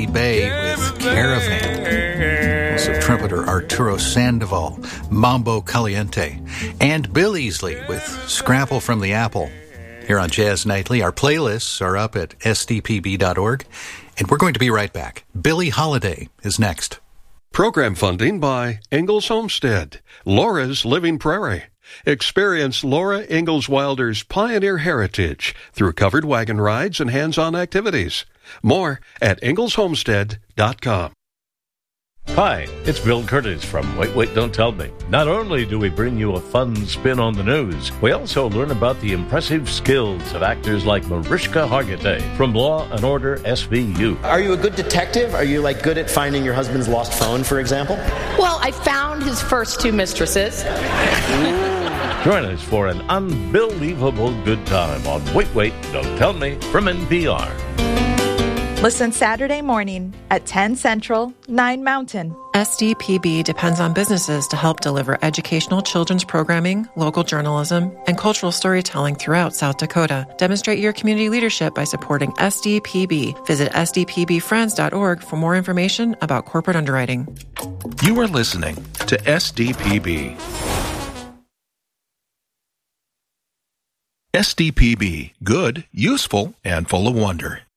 Bay with Caravan. Also trumpeter Arturo Sandoval, Mambo Caliente. And Bill Easley with Scrapple from the Apple. Here on Jazz Nightly, our playlists are up at sdpb.org. And we're going to be right back. Billie Holiday is next. Program funding by Ingalls Homestead, Laura's Living Prairie. Experience Laura Ingalls Wilder's pioneer heritage through covered wagon rides and hands-on activities. More at ingleshomestead.com. Hi, it's Bill Curtis from Wait, Don't Tell Me. Not only do we bring you a fun spin on the news, we also learn about the impressive skills of actors like Mariska Hargitay from Law & Order SVU. Are you a good detective? Are you, good at finding your husband's lost phone, for example? Well, I found his first two mistresses. Join us for an unbelievable good time on Wait, Don't Tell Me from NPR. Listen Saturday morning at 10 Central, 9 Mountain. SDPB depends on businesses to help deliver educational children's programming, local journalism, and cultural storytelling throughout South Dakota. Demonstrate your community leadership by supporting SDPB. Visit sdpbfriends.org for more information about corporate underwriting. You are listening to SDPB. SDPB, good, useful, and full of wonder.